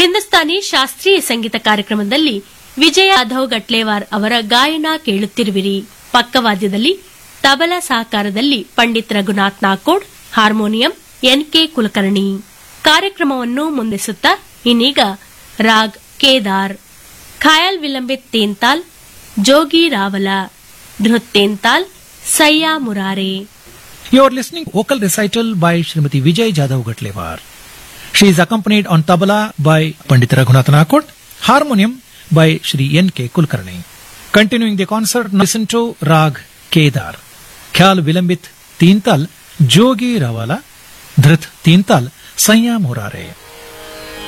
ಹಿಂದೂಸ್ತಾನಿ ಶಾಸ್ತ್ರೀಯ ಸಂಗೀತ ಕಾರ್ಯಕ್ರಮದಲ್ಲಿ ವಿಜಯ ಯಾದವ್ ಗಟ್ಲೇವಾರ್ ಅವರ ಗಾಯನ ಕೇಳುತ್ತಿರುವಿರಿ. ಪಕ್ಕವಾದ್ಯದಲ್ಲಿ ತಬಲಾ ಸಹಕಾರದಲ್ಲಿ ಪಂಡಿತ್ ರಘುನಾಥ್ ನಾಕೋಡ್, ಹಾರ್ಮೋನಿಯಂ ಎನ್.ಕೆ. ಕುಲಕರ್ಣಿ. ಕಾರ್ಯಕ್ರಮವನ್ನು ಮುಂದಿಸುತ್ತಾ ಇನ್ನೀಗ ರಾಗ್ ಕೇದಾರ್, ಖಯಾಲ್ ವಿಲಂಬಿತ್ ತೇಂತಾಲ್, ಜೋಗಿ ರಾವಲ, ಧೃತ್ ತೇಂತಾಲ್, ಸಯ್ಯಾ Murare. You are listening vocal recital by Srimati Vijay Jadhav Gatlewar. She is accompanied on tabla by Pandit Raghunath Nakod, harmonium by Shri N.K. Kulkarni. Continuing the concert, listen to Rag Kedar, Khyal Vilambit Teental, Jogi Ravala, Dhrit Teental, Sanya Murare.